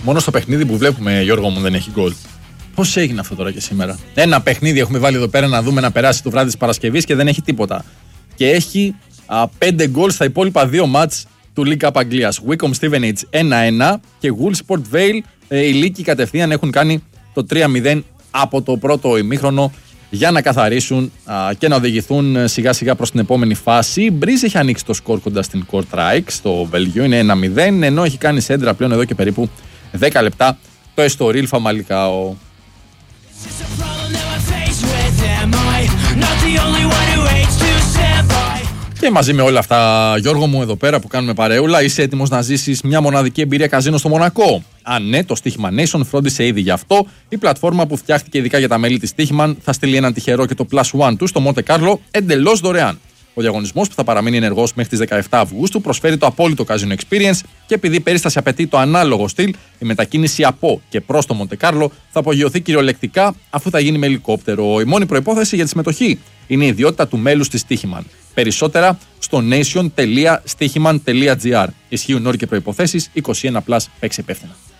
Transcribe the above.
Μόνο στο παιχνίδι που βλέπουμε, Γιώργο μου, δεν έχει γκολ. Πώς έγινε αυτό τώρα και σήμερα? Ένα παιχνίδι έχουμε βάλει εδώ πέρα να δούμε να περάσει το βράδυ της Παρασκευής και δεν έχει τίποτα. Και έχει 5 γκολ στα υπόλοιπα 2 μάτς του League Cup Αγγλίας. Wycombe Stevenage 1-1 και Woolsport Vale, οι Λύκοι κατευθείαν έχουν κάνει το 3-0 από το πρώτο ημίχρονο για να καθαρίσουν και να οδηγηθούν σιγά σιγά προς την επόμενη φάση. Η Breeze έχει ανοίξει το σκορ κοντά στην Kortrijk στο Βέλγιο, είναι 1-0, ενώ έχει κάνει σέντρα πλέον εδώ και περίπου 10 λεπτά το Estoril Famalicão. Και μαζί με όλα αυτά, Γιώργο μου, εδώ πέρα που κάνουμε παρεούλα, είσαι έτοιμος να ζήσεις μια μοναδική εμπειρία καζίνο στο Μονακό? Αν ναι, το Στοίχημα Nation φρόντισε ήδη γι' αυτό. Η πλατφόρμα που φτιάχτηκε ειδικά για τα μέλη της Στοίχημαν θα στείλει έναν τυχερό και το Plus One του στο Monte Carlo εντελώς δωρεάν. Ο διαγωνισμός, που θα παραμείνει ενεργός μέχρι τις 17 Αυγούστου, προσφέρει το απόλυτο Casino Experience και επειδή η περίσταση απαιτεί το ανάλογο στυλ, η μετακίνηση από και προς το Monte Carlo θα απογειωθεί κυριολεκτικά αφού θα γίνει με ελικόπτερο. Η μόνη προϋπόθεση για τη συμμετοχή είναι η ιδιότητα του μέλους της Στοίχημαν. Περισσότερα στο nation.stichiman.gr. Ισχύουν όροι και προϋποθέσεις. 21+, παίξε υπεύθυνα.